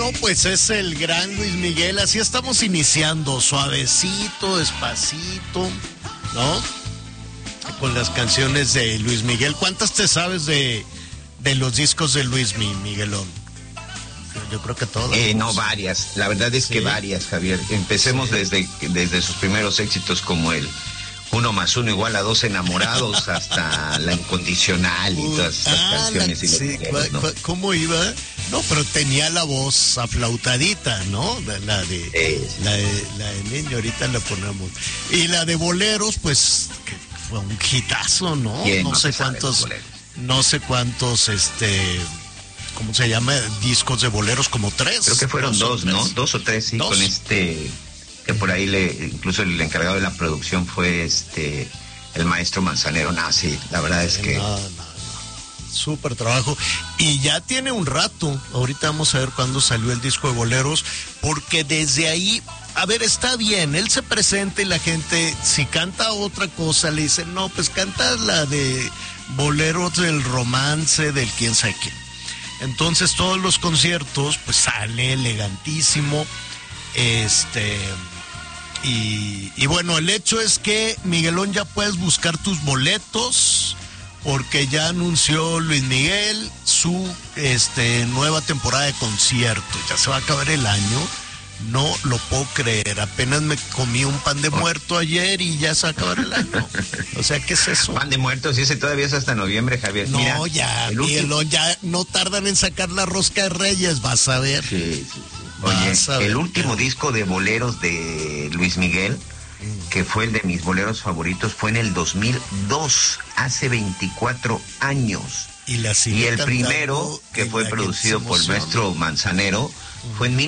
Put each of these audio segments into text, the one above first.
No, pues es el gran Luis Miguel, así estamos iniciando, suavecito, despacito, ¿no? Con las canciones de Luis Miguel. ¿Cuántas te sabes de los discos de Luis Miguelón? Yo creo que todas. No, varias. La verdad es que varias, Javier. Empecemos desde sus primeros éxitos como el 1+1 = 2 enamorados hasta La Incondicional y todas estas canciones. ¿Cómo iba? No, pero tenía la voz aflautadita, ¿no? La de niño, ahorita la ponemos. Y la de boleros, pues, que fue un hitazo, ¿no? No sé cuántos, ¿cómo se llama? Discos de boleros, como 3. Creo que fueron 2, ¿no? 2 o 3, sí, ¿2? Con que por ahí incluso el encargado de la producción fue el maestro Manzanero. Sí, la verdad es que... Súper trabajo. Y ya tiene un rato. Ahorita vamos a ver cuándo salió el disco de boleros, porque desde ahí, a ver, está bien, él se presenta y la gente, si canta otra cosa, le dice, no, pues canta la de boleros del romance, del quién sabe qué. Entonces todos los conciertos, pues sale elegantísimo. Y bueno, el hecho es que, Miguelón, ya puedes buscar tus boletos, porque ya anunció Luis Miguel su nueva temporada de conciertos. Ya se va a acabar el año. No lo puedo creer. Apenas me comí un pan de muerto ayer y ya se va a acabar el año. O sea, ¿qué es eso? Pan de muertos, y ese todavía es hasta noviembre, Javier. No, mira, ya, Miguelón, ya no tardan en sacar la rosca de Reyes, vas a ver. Sí. Oye, el último disco de boleros de Luis Miguel, que fue el de mis boleros favoritos, fue en el 2002, hace 24 años. Y el primero, que fue producido por el maestro Manzanero, fue en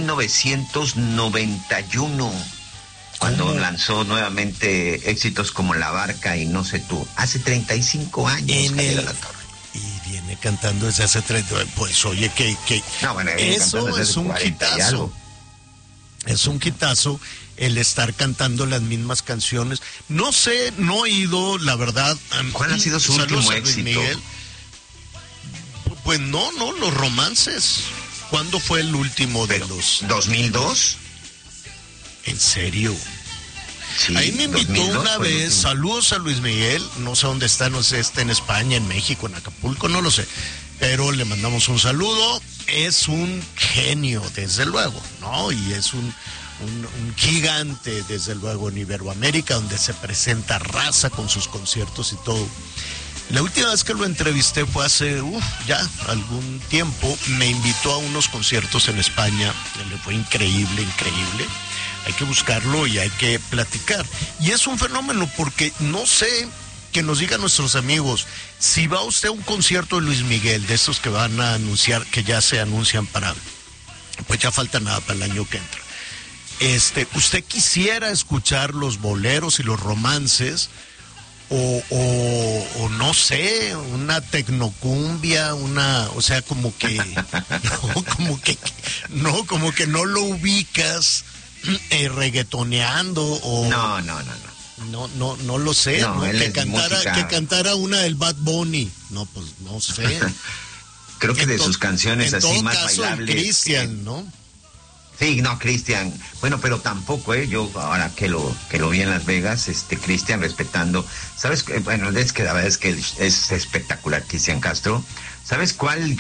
1991, cuando lanzó nuevamente éxitos como La Barca y No sé tú. Hace 35 años. Y viene cantando desde hace 30. Pues oye, que eso es un hitazo. Es un hitazo el estar cantando las mismas canciones. No sé, no he ido, la verdad. ¿Cuál ha sido su último éxito? Miguel. Pues no, los romances. ¿Cuándo fue el último de los? ¿2002? ¿En serio? Sí, ahí me invitó una vez. Saludos a Luis Miguel. No sé dónde está, no sé, está en España, en México, en Acapulco, no lo sé. Pero le mandamos un saludo. Es un genio, desde luego, ¿no? Y es un gigante, desde luego, en Iberoamérica, donde se presenta raza con sus conciertos y todo. La última vez que lo entrevisté fue hace ya algún tiempo. Me invitó a unos conciertos en España. Le fue increíble. Hay que buscarlo y hay que platicar. Y es un fenómeno, porque no sé, que nos digan nuestros amigos, si va usted a un concierto de Luis Miguel, de estos que van a anunciar, que ya se anuncian pues ya falta nada para el año que entra. ¿Usted quisiera escuchar los boleros y los romances? O no sé, una tecnocumbia, o sea, como que no lo ubicas reggaetoneando o no lo sé, no, que cantara una del Bad Bunny. No, pues no sé. Creo que de sus canciones así más bailables, Cristian, ¿no? Sí, no, Cristian, bueno, pero tampoco, yo ahora que lo vi en Las Vegas, Cristian, respetando, ¿sabes? Bueno, es que la verdad es que es espectacular Cristian Castro. ¿Sabes cuál,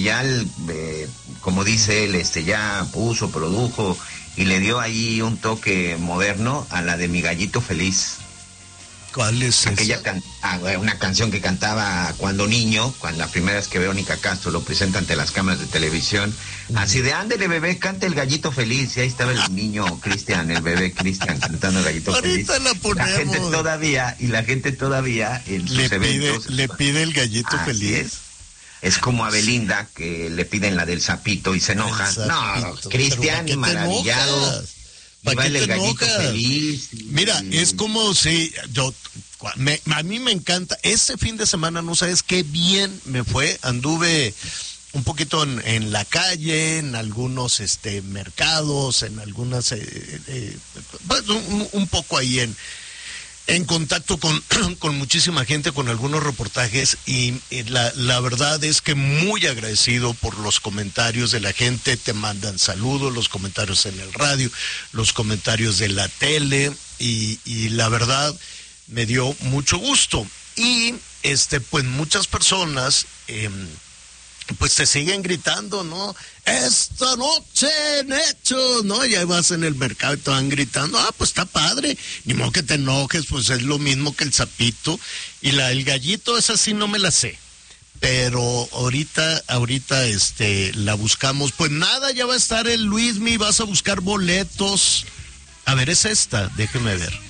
como dice él, ya puso, produjo y le dio ahí un toque moderno a la de Mi Gallito Feliz? ¿Cuál es esa? Una canción que cantaba cuando niño, cuando la primera vez que Verónica Castro lo presenta ante las cámaras de televisión, así de ándele bebé, canta el Gallito Feliz, y ahí estaba el niño Cristian, el bebé Cristian cantando el Gallito Feliz. Ahorita la ponemos. La gente todavía en sus eventos le pide el Gallito Feliz. Es como a Belinda, que le piden la del sapito y se enoja. No, Cristian maravillado. ¿Para el Gallito Feliz. Mira, es como si a mí me encanta. Este fin de semana, no sabes qué bien me fue. Anduve un poquito en la calle, en algunos mercados, en algunas un poco ahí en contacto con muchísima gente, con algunos reportajes, y la verdad es que muy agradecido por los comentarios de la gente. Te mandan saludos, los comentarios en el radio, los comentarios de la tele, y la verdad me dio mucho gusto. Y pues muchas personas pues te siguen gritando, ¿no? Esta noche en Hechos, ¿no? Ya vas en el mercado y te van gritando, pues está padre, ni modo que te enojes, pues es lo mismo que el sapito. Y el gallito, esa sí no me la sé, pero ahorita la buscamos. Pues nada, ya va a estar el Luismi, vas a buscar boletos. A ver, es esta, déjeme ver.